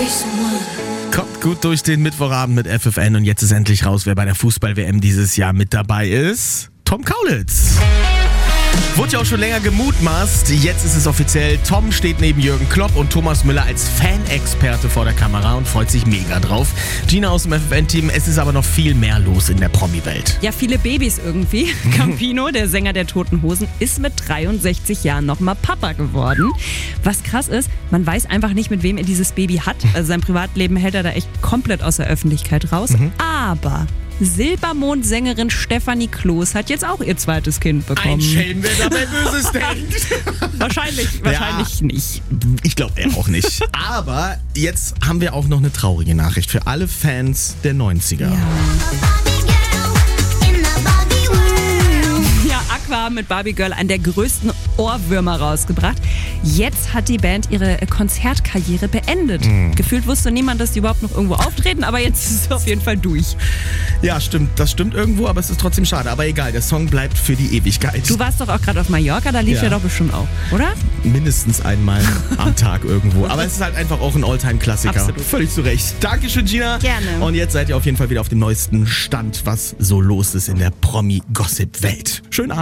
Kommt gut durch den Mittwochabend mit FFN und jetzt ist endlich raus, wer bei der Fußball-WM dieses Jahr mit dabei ist. Tom Kaulitz. Wurde ja auch schon länger gemutmaßt, jetzt ist es offiziell. Tom steht neben Jürgen Klopp und Thomas Müller als Fanexperte vor der Kamera und freut sich mega drauf. Gina aus dem FFN-Team, es ist aber noch viel mehr los in der Promi-Welt. Ja, viele Babys irgendwie. Campino, der Sänger der Toten Hosen, ist mit 63 Jahren nochmal Papa geworden. Was krass ist, man weiß einfach nicht, mit wem er dieses Baby hat. Also sein Privatleben hält er da echt komplett aus der Öffentlichkeit raus. Aber Silbermond-Sängerin Stefanie Kloß hat jetzt auch ihr zweites Kind bekommen. Ein Schelm, wer dabei Böses denkt. Wahrscheinlich nicht. Ich glaube er auch nicht. Aber jetzt haben wir auch noch eine traurige Nachricht für alle Fans der 90er. Ja, Aqua haben mit Barbie Girl einen der größten Ohrwürmer rausgebracht. Jetzt hat die Band ihre Konzertkarriere beendet. Gefühlt wusste niemand, dass die überhaupt noch irgendwo auftreten, aber jetzt ist es auf jeden Fall durch. Ja, stimmt. Das stimmt irgendwo, aber es ist trotzdem schade. Aber egal, der Song bleibt für die Ewigkeit. Du warst doch auch gerade auf Mallorca, da lief ja doch bestimmt auch, oder? Mindestens einmal am Tag irgendwo. Aber es ist halt einfach auch ein Alltime-Klassiker. Absolut. Völlig zu Recht. Dankeschön, Gina. Gerne. Und jetzt seid ihr auf jeden Fall wieder auf dem neuesten Stand, was so los ist in der Promi-Gossip-Welt. Schönen Abend.